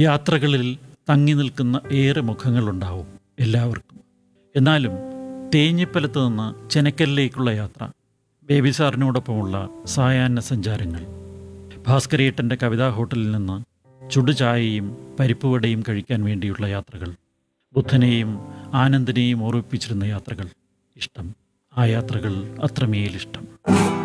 യാത്രകളിൽ തങ്ങി നിൽക്കുന്ന ഏറെ മുഖങ്ങളുണ്ടാവും എല്ലാവർക്കും. എന്നാലും തേഞ്ഞിപ്പലത്ത് നിന്ന് ചെനക്കലിലേക്കുള്ള യാത്ര, ബേബി സാറിനോടൊപ്പമുള്ള സായാഹ്ന സഞ്ചാരങ്ങൾ, ഭാസ്കരേട്ടൻ്റെ കവിതാ ഹോട്ടലിൽ നിന്ന് ചുടുചായയും പരിപ്പുവടയും കഴിക്കാൻ വേണ്ടിയുള്ള യാത്രകൾ, ബുദ്ധനെയും ആനന്ദിനെയും ഓർമ്മിപ്പിച്ചിരുന്ന യാത്രകൾ ഇഷ്ടം. ആ യാത്രകൾ അത്രമേലിഷ്ടം.